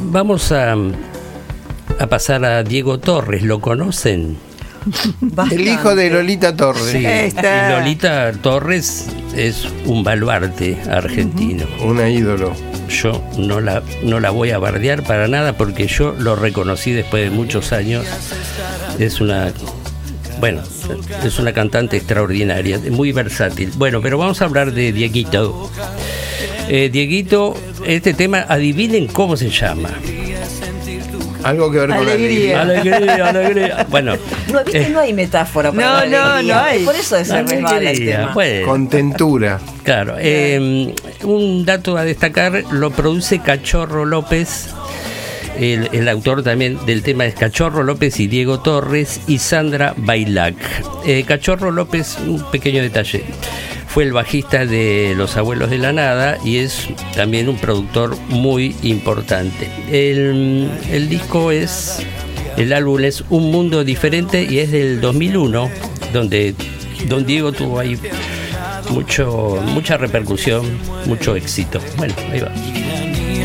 vamos a pasar a Diego Torres. ¿Lo conocen? Bastante. El hijo de Lolita Torres. Sí, y Lolita Torres es un baluarte argentino. Una ídolo. Yo no la voy a bardear para nada porque yo lo reconocí después de muchos años. Es una cantante extraordinaria, muy versátil. Bueno, pero vamos a hablar de Dieguito. Dieguito, este tema, adivinen cómo se llama. Algo que ver con Alegría. Alegría. Bueno, No, ¿viste? No hay metáfora para la alegría. no hay. Por eso se resbala el tema. Bueno, Contentura. claro. Un dato a destacar, lo produce Cachorro López. El autor también del tema es Cachorro López y Diego Torres y Sandra Bailac. Cachorro López, un pequeño detalle, fue el bajista de Los Abuelos de la Nada y es también un productor muy importante. El disco el álbum es Un Mundo Diferente y es del 2001, donde Don Diego tuvo ahí mucha repercusión, mucho éxito. Bueno, ahí va.